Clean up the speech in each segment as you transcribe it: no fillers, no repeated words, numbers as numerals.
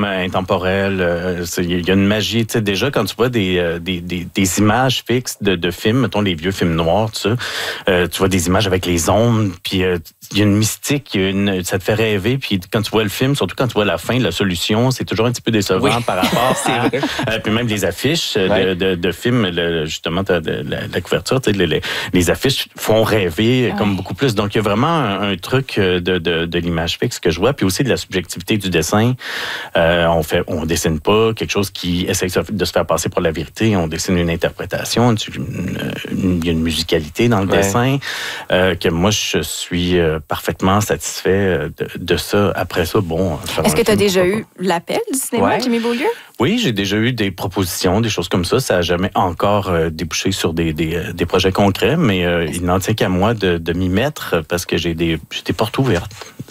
film intemporel. Il y a une magie. Tu sais, déjà, quand tu vois des images fixes de films, mettons les vieux films noirs, tu vois des images avec les ombres, puis il y a une mystique, ça te fait rêver. Puis quand tu vois le film, surtout quand tu vois la fin, la solution, c'est toujours un petit peu décevant par rapport à... puis même les affiches de films, justement, la couverture, tu sais, les affiches font rêver comme beaucoup plus. Donc, il y a vraiment un truc de l'image fixe que je vois, puis aussi de la subjectivité du dessin. On dessine pas quelque chose qui essaie de se faire passer pour la vérité. On dessine une interprétation. Il y a une musicalité dans le dessin que moi, je suis parfaitement satisfait de ça. Après ça, bon... Est-ce que tu as déjà eu l'appel du cinéma, Jimmy Beaulieu? Oui, j'ai déjà eu des propositions, des choses comme ça. Ça n'a jamais encore débouché sur des projets concrets, mais il n'en tient qu'à moi de m'y mettre parce que j'ai des portes ouvertes.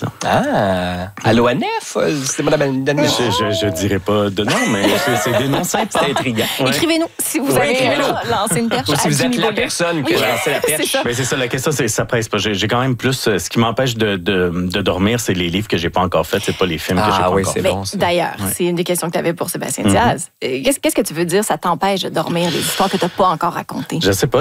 À l'ONF? C'est Mme Daniel. Je dirais pas de nom, mais c'est des noms simples. C'est intriguant. Écrivez-nous si vous avez lancé une perche. Ou si vous êtes la personne qui a lancé la perche. Mais c'est ça, la question, c'est ça presse pas. J'ai quand même plus... Ce qui m'empêche de dormir, c'est les livres que j'ai pas encore faits, c'est pas les films que j'ai pas encore faits. Bon, d'ailleurs, c'est une des questions que tu avais pour Sébastien Diaz. Qu'est-ce que tu veux dire, ça t'empêche de dormir, les histoires que tu n'as pas encore racontées? Je sais pas,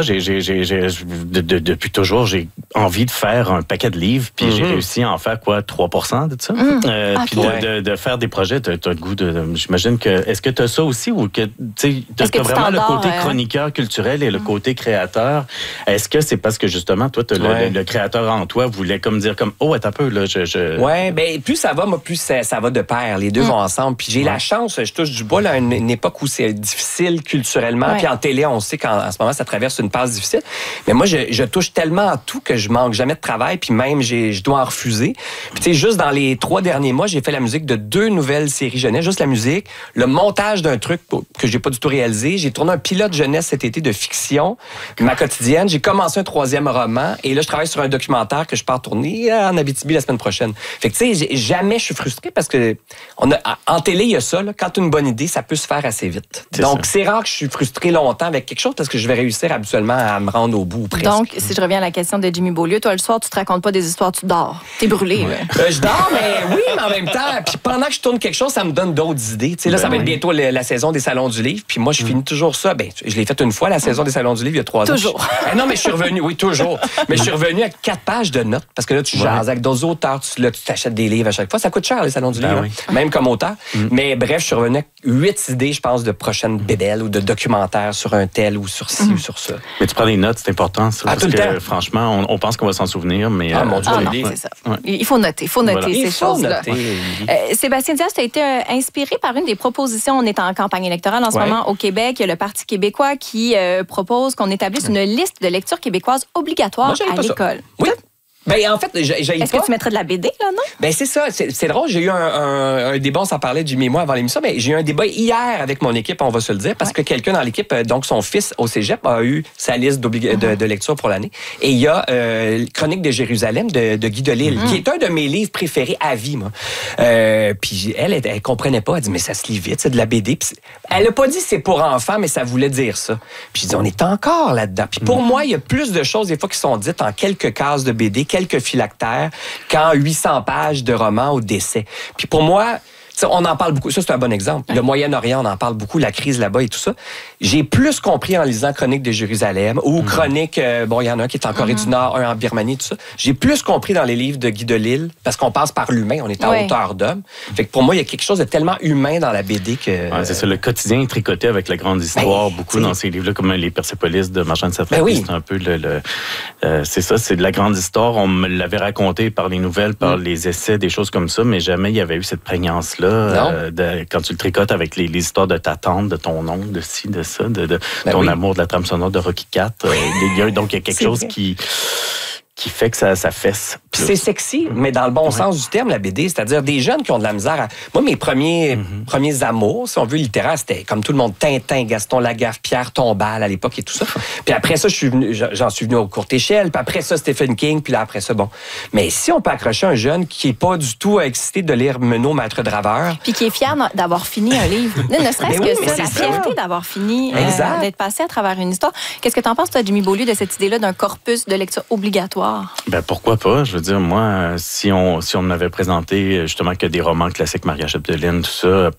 depuis toujours, j'ai envie de faire un paquet de livres, puis j'ai réussi à en faire 3% de ça. Puis de faire des projets, t'as le goût j'imagine que... Est-ce que tu as ça aussi, ou que tu as vraiment le côté chroniqueur culturel et le côté créateur? Est-ce que c'est parce que justement, toi, le créateur en toi voulait comme dire comme, oh, attends un peu, là, Ouais, ben plus ça va, moi, plus ça va de pair. Les deux vont ensemble. Puis j'ai la chance, je touche du bois, là, à une époque où c'est difficile culturellement. Puis en télé, on sait qu'en ce moment, ça traverse une passe difficile. Mais moi, je touche tellement à tout que je manque jamais de travail. Puis même, je dois en refuser. Puis tu sais, juste dans les 3 derniers mois, j'ai fait la musique de 2 nouvelles séries jeunesse, juste la musique, le montage d'un truc que j'ai pas du tout réalisé. J'ai tourné un pilote jeunesse cet été de fiction, ma quotidienne. J'ai commencé un 3e roman. Et là, je travaille sur un documentaire que je pars tourner en Abitibi la semaine prochaine. Fait que tu sais, jamais je suis frustré parce que en télé, il y a ça. Là, quand tu as une bonne idée, ça peut se faire assez vite. Donc, c'est rare que je suis frustré longtemps avec quelque chose parce que je vais réussir habituellement à me rendre au bout presque. Donc, si je reviens à la question de Jimmy Beaulieu, toi, le soir, tu te racontes pas des histoires, tu dors. T'es brûlé. Je dors, mais oui, mais en même temps, puis pendant que je tourne quelque chose, ça me donne d'autres idées. Tu sais, là, ça va être bientôt la saison des Salons du Livre, puis moi, je finis toujours ça. Ben, je l'ai fait une fois, la saison des Salons du Livre, il y a 3 ans. Toujours. Non, mais je suis revenu, oui, toujours. Mais je suis revenu avec 4 pages de notes, parce que là, tu jases avec d'autres auteurs, tu t'achètes des livres à chaque fois. Ça coûte cher, les Salons du Livre, même comme auteur. Mais bref, je suis revenu avec 8 idées, je pense, de prochaines bébelles ou de documentaires sur un tel ou sur ci ou sur ça. Mais tu prends des notes, c'est important, ça. Parce que, franchement, on pense qu'on va s'en souvenir, mais... mon Dieu, non, c'est ça. Il faut noter ces choses-là. Sébastien Diaz, tu as été inspiré par une des propositions. On est en campagne électorale en ce moment au Québec. Il y a le Parti québécois qui propose qu'on établisse une liste de lecture québécoise obligatoire à l'école. Oui. Ben, en fait, Est-ce que tu mettrais de la BD, là, non? Ben, c'est ça. C'est drôle. J'ai eu un débat, on s'en parlait, Jimmy et moi, avant l'émission, mais j'ai eu un débat hier avec mon équipe, on va se le dire, parce que quelqu'un dans l'équipe, donc son fils au cégep, a eu sa liste de lecture pour l'année. Et il y a Chronique de Jérusalem de Guy Delisle, qui est un de mes livres préférés à vie, moi. Puis elle comprenait pas. Elle dit, mais ça se lit vite, c'est de la BD. Puis elle a pas dit c'est pour enfants, mais ça voulait dire ça. Puis je dis, on est encore là-dedans. Puis pour moi, il y a plus de choses, des fois, qui sont dites en quelques cases de BD, quelques phylactères, qu'en 800 pages de romans au décès. Puis pour moi, on en parle beaucoup. Ça, c'est un bon exemple. Le Moyen-Orient, on en parle beaucoup, la crise là-bas et tout ça. J'ai plus compris en lisant Chronique de Jérusalem ou Chronique, il y en a un qui est en Corée du Nord, un en Birmanie, tout ça. J'ai plus compris dans les livres de Guy Delisle, parce qu'on passe par l'humain, on est à hauteur d'homme. Fait que pour moi, il y a quelque chose de tellement humain dans la BD que... c'est ça, le quotidien est tricoté avec la grande histoire, beaucoup dans ces livres-là, comme les Persépolis de Marchand de Safran. C'est un peu c'est ça, c'est de la grande histoire. On me l'avait raconté par les nouvelles, par les essais, des choses comme ça, mais jamais il y avait eu cette prégnance-là. Quand tu le tricotes avec les histoires de ta tante, de ton oncle, de ci, de ça, de ton amour de la trame sonore de Rocky IV. Donc, il y a quelque chose qui fait que ça fesse. Puis c'est sexy, mais dans le bon sens du terme, la BD. C'est-à-dire des jeunes qui ont de la misère. Moi, mes premiers amours, si on veut, littéraires, c'était comme tout le monde, Tintin, Gaston Lagaffe, Pierre Tombal à l'époque et tout ça. Puis après ça, j'en suis venu au courte échelle. Puis après ça, Stephen King. Puis là, après ça, bon. Mais si on peut accrocher un jeune qui est pas du tout excité de lire Menot, Maître Draveur. Puis qui est fier d'avoir fini un livre. Ne serait-ce que ça, la fierté d'avoir fini, d'être passé à travers une histoire. Qu'est-ce que t'en penses, toi, Jimmy Beaulieu, de cette idée-là d'un corpus de lecture obligatoire? Ben pourquoi pas? Je veux dire, moi, si on m'avait présenté justement que des romans classiques, Maria Chapdelaine, tout ça,